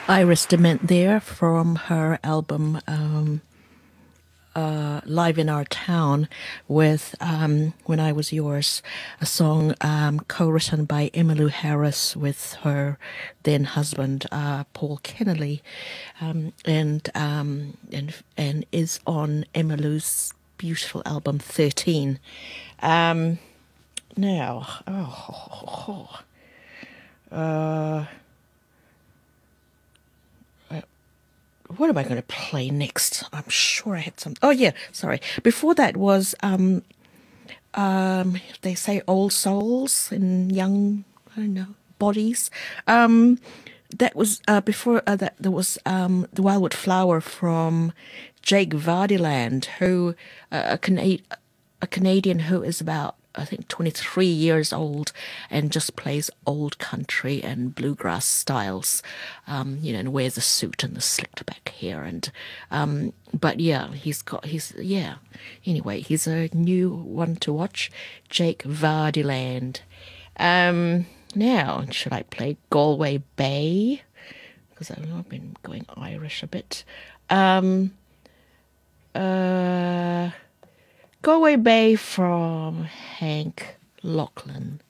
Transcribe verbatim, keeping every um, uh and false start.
Iris Dement there from her album um, uh, Live in Our Town with um, When I Was Yours, a song um, co-written by Emmylou Harris with her then husband uh, Paul Kennelly, um, and, um, and and is on Emmylou's beautiful album thirteen. Um, now, oh, uh, what am I going to play next? I'm sure I had some. Oh yeah, sorry. Before that was um um they say old souls and young, I don't know, bodies. Um, that was uh, before uh, that there was um the Wildwood Flower from Jake Vardyland, who uh, a Cana- a Canadian who is about I think twenty-three years old and just plays old country and bluegrass styles, um, you know, and wears a suit and the slicked back hair. And, um, but yeah, he's got, he's, yeah. Anyway, he's a new one to watch, Jake Vardyland. Um, now, should I play Galway Bay? Because I've been going Irish a bit. Um, uh, Galway Bay from Hank Lachlan.